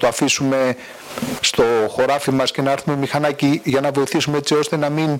το αφήσουμε στο χωράφι μας και να έρθουμε μηχανάκι για να βοηθήσουμε έτσι ώστε να μην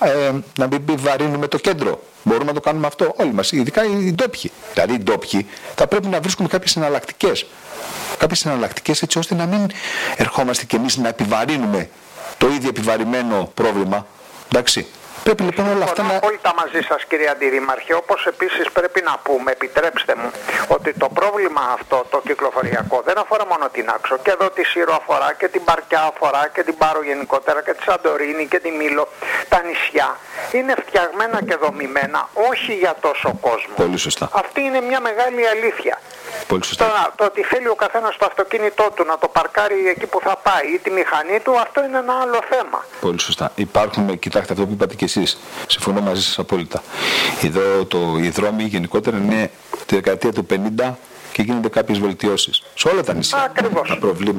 βαρύνουμε το κέντρο? Μπορούμε να το κάνουμε αυτό όλοι μας, ειδικά οι ντόπιοι. Δηλαδή οι ντόπιοι θα πρέπει να βρίσκουμε κάποιες εναλλακτικές. Κάποιες εναλλακτικές έτσι ώστε να μην ερχόμαστε κι εμείς να επιβαρύνουμε το ίδιο επιβαρημένο πρόβλημα. Εντάξει. Πρέπει λοιπόν όλα αυτά να... Απόλυτα μαζί σας, κύριε Αντιδήμαρχε. Όπως επίσης πρέπει να πούμε, επιτρέψτε μου, ότι το πρόβλημα αυτό το κυκλοφοριακό δεν αφορά μόνο την Άξο. Και εδώ τη Σύρο αφορά και την Παρκιά αφορά και την Πάρο γενικότερα και τη Σαντορίνη και τη Μήλο. Τα νησιά είναι φτιαγμένα και δομημένα όχι για τόσο κόσμο. Πολύ σωστά. Αυτή είναι μια μεγάλη αλήθεια. Πολύ σωστά. Τώρα, το ότι θέλει ο καθένας το αυτοκίνητό του να το παρκάρει εκεί που θα πάει ή τη μηχανή του, αυτό είναι ένα άλλο θέμα. Πολύ σωστά. Υπάρχουν, κοιτάξτε αυτό που είπατε και εσείς, συμφωνώ μαζί σας απόλυτα. Εδώ οι δρόμοι γενικότερα είναι τη δεκαετία του 50 και γίνονται κάποιες βελτιώσεις. Σε όλα τα νησιά. Ακριβώς.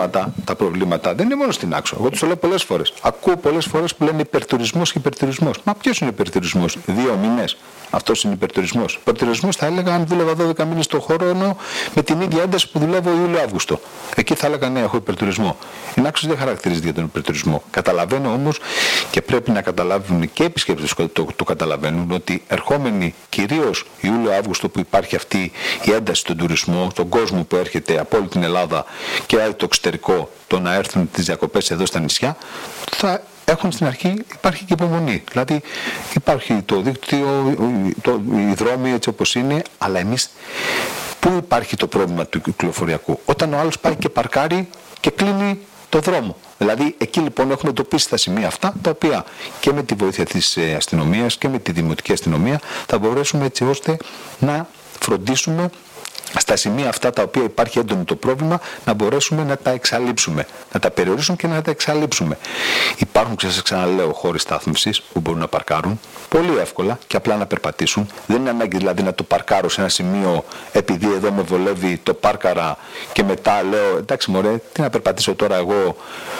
Τα προβλήματα δεν είναι μόνο στην Άξο. Εγώ τους το λέω πολλές φορές. Ακούω πολλές φορές που λένε υπερτουρισμός και υπερτουρισμός. Μα ποιος είναι υπερτουρισμός? 2 μήνες. Αυτός είναι υπερτουρισμός. Υπερτουρισμός θα έλεγα αν δούλευα 12 μήνες το χρόνο με την ίδια ένταση που δουλεύω Ιούλιο-Αύγουστο. Εκεί θα έλεγα ναι, έχω υπερτουρισμό. Η Άξο δεν χαρακτηρίζεται για τον υπερτουρισμό. Καταλαβαίνω όμως και πρέπει να καταλάβουν και οι επισκέπτες το καταλαβαίνουν ότι ερχόμενοι κυρίως Ιούλιο-Αύγουστο που υπάρχει αυτή η ένταση στον τουρισμό, τον κόσμο που έρχεται από όλη την Ελλάδα και το εξωτερικό, το να έρθουν τις διακοπές εδώ στα νησιά, θα έχουν στην αρχή, υπάρχει και υπομονή. Δηλαδή υπάρχει το δίκτυο, οι δρόμοι έτσι όπως είναι, αλλά εμείς πού υπάρχει το πρόβλημα του κυκλοφοριακού? Όταν ο άλλος πάει και παρκάρει και κλείνει το δρόμο. Δηλαδή εκεί λοιπόν έχουμε εντοπίσει τα σημεία αυτά, τα οποία και με τη βοήθεια της αστυνομίας και με τη δημοτική αστυνομία θα μπορέσουμε έτσι ώστε να φροντίσουμε στα σημεία αυτά τα οποία υπάρχει έντονο το πρόβλημα να μπορέσουμε να τα εξαλείψουμε, να τα περιορίσουμε και να τα εξαλείψουμε. Υπάρχουν, σας ξαναλέω, χώροι στάθμευσης που μπορούν να παρκάρουν πολύ εύκολα και απλά να περπατήσουν. Δεν είναι ανάγκη δηλαδή να το παρκάρω σε ένα σημείο επειδή εδώ με βολεύει, το πάρκαρα και μετά λέω εντάξει μωρέ, τι να περπατήσω τώρα εγώ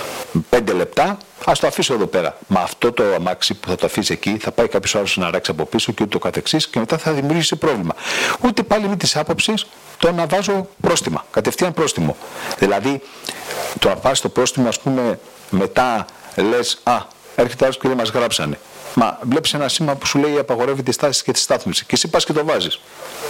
5 λεπτά, ας το αφήσω εδώ πέρα. Μα αυτό το αμάξι που θα το αφήσει εκεί θα πάει κάποιος άλλος να ράξει από πίσω και ούτω καθεξής και μετά θα δημιουργήσει πρόβλημα. Ούτε πάλι με τις άποψεις το να βάζω πρόστιμα, κατευθείαν πρόστιμο. Δηλαδή το να πας το πρόστιμο ας πούμε μετά λες έρχεται άλλος και δεν μας γράψανε. Μα βλέπεις ένα σήμα που σου λέει απαγορεύει τη στάση και τη στάθμιση και εσύ πας και το βάζεις.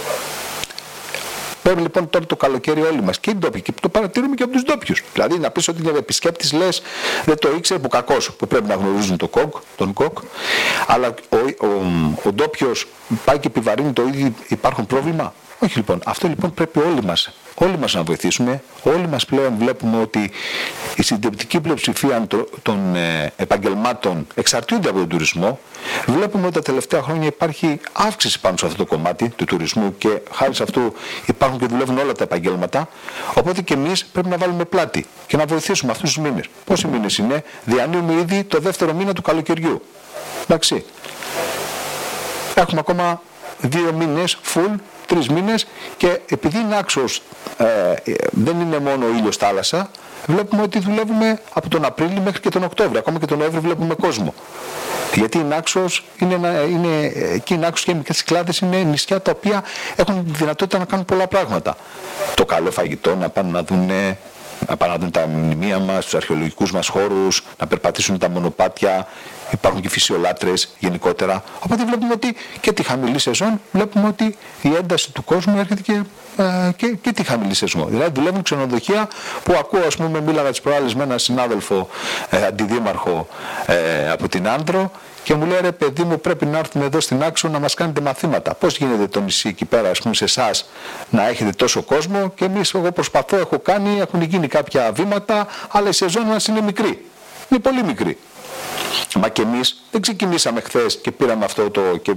Πρέπει λοιπόν τώρα το καλοκαίρι όλοι μας και οι ντόπιοι και το παρατηρούμε και από τους ντόπιους. Δηλαδή να πεις ότι είναι επισκέπτης λες δεν το ήξερε που κακός που πρέπει να γνωρίζουν τον κοκ, αλλά ο ντόπιος πάει και επιβαρύνει το ίδιο, υπάρχουν πρόβλημα. Όχι λοιπόν, αυτό λοιπόν πρέπει όλοι μας να βοηθήσουμε. Όλοι μας πλέον βλέπουμε ότι η συντριπτική πλειοψηφία των επαγγελμάτων εξαρτιούνται από τον τουρισμό. Βλέπουμε ότι τα τελευταία χρόνια υπάρχει αύξηση πάνω σε αυτό το κομμάτι του τουρισμού και χάρη σε αυτό υπάρχουν και δουλεύουν όλα τα επαγγέλματα. Οπότε και εμείς πρέπει να βάλουμε πλάτη και να βοηθήσουμε αυτούς τους μήνες. Πόσοι μήνες είναι? Διανύουμε ήδη το δεύτερο μήνα του καλοκαιριού. Εντάξει. Έχουμε ακόμα 2 μήνες full, 3 μήνες και επειδή είναι Άξος δεν είναι μόνο ο ήλιος θάλασσα, βλέπουμε ότι δουλεύουμε από τον Απρίλιο μέχρι και τον Οκτώβριο. Ακόμα και τον Νοέμβριο βλέπουμε κόσμο. Γιατί η Νάξος και η Νάξος και οι μικρές Κυκλάδες είναι νησιά τα οποία έχουν δυνατότητα να κάνουν πολλά πράγματα. Το καλό φαγητό, να πάνε να δουν τα μνημεία μας, τους αρχαιολογικούς μας χώρους, να περπατήσουν τα μονοπάτια. Υπάρχουν και φυσιολάτρες γενικότερα. Οπότε βλέπουμε ότι και τη χαμηλή σεζόν βλέπουμε ότι η ένταση του κόσμου έρχεται και τη χαμηλή σεζόν. Δηλαδή δουλεύουν ξενοδοχεία που ακούω, ας πούμε, μίλαγα τις προάλλες με έναν συνάδελφο αντιδήμαρχο από την Άνδρο και μου λέει ρε παιδί μου πρέπει να έρθουμε εδώ στην Άξο να μας κάνετε μαθήματα. Πώς γίνεται το νησί εκεί πέρα, ας πούμε, σε εσάς να έχετε τόσο κόσμο και εμείς, εγώ προσπαθώ, έχω κάνει, έχουν γίνει κάποια βήματα, αλλά η σεζόν μας είναι μικρή. Είναι πολύ μικρή. Μα και εμείς δεν ξεκινήσαμε χθες και πήραμε αυτό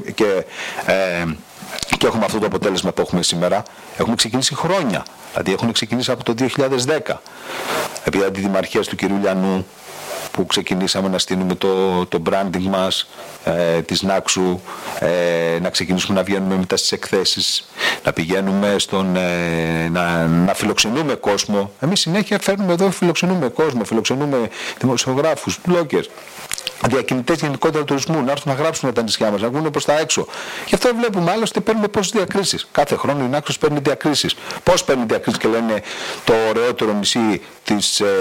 και έχουμε αυτό το αποτέλεσμα που έχουμε σήμερα. Έχουμε ξεκινήσει χρόνια. Δηλαδή έχουν ξεκινήσει από το 2010. Επί αντιδημαρχίας του κ. Λιανού που ξεκινήσαμε να στείλουμε το branding μας της Νάξου, να ξεκινήσουμε να βγαίνουμε μετά στις εκθέσεις, να πηγαίνουμε να φιλοξενούμε κόσμο. Εμείς συνέχεια φέρνουμε εδώ, φιλοξενούμε κόσμο, φιλοξενούμε δημοσιογράφους, bloggers. διακινητές γενικότερα τουρισμού να έρθουν να γράψουν τα νησιά μας, να βγουν προς τα έξω. Γι' αυτό βλέπουμε άλλωστε παίρνουμε πόσες διακρίσεις. Κάθε χρόνο η Νάξος παίρνει διακρίσεις. Πώς παίρνει διακρίσεις και λένε το ωραιότερο νησί της